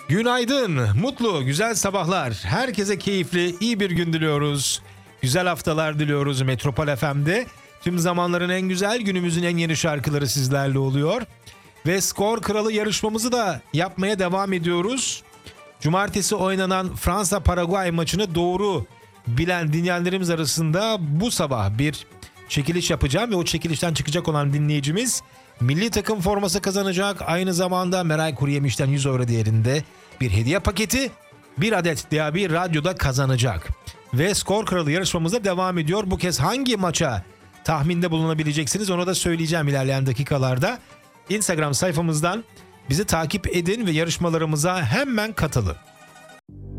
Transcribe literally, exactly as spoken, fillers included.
Günaydın, mutlu, güzel sabahlar. Herkese keyifli, iyi bir gün diliyoruz. Güzel haftalar diliyoruz Metropol F M'de. Tüm zamanların en güzel, günümüzün en yeni şarkıları sizlerle oluyor. Ve Skor Kralı yarışmamızı da yapmaya devam ediyoruz. Cumartesi oynanan Fransa-Paraguay maçını doğru bilen dinleyenlerimiz arasında bu sabah bir çekiliş yapacağım. Ve o çekilişten çıkacak olan dinleyicimiz milli takım forması kazanacak. Aynı zamanda Meral Kuruyemiş'ten yüz euro değerinde bir hediye paketi, bir adet D A B radyoda kazanacak. Ve Skor Kralı yarışmamıza devam ediyor. Bu kez hangi maça tahminde bulunabileceksiniz onu da söyleyeceğim ilerleyen dakikalarda. Instagram sayfamızdan bizi takip edin ve yarışmalarımıza hemen katılın.